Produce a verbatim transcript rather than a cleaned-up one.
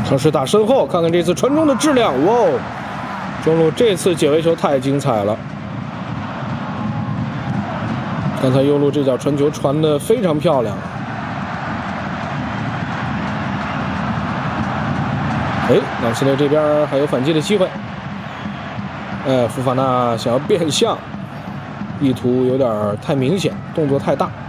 尝试打身后，看看这次传中的质量。哇哦，中路这次解围球太精彩了。刚才右路这脚传球传得非常漂亮。哎，朗西内这边还有反击的机会。哎，福法纳想要变向，意图有点太明显，动作太大。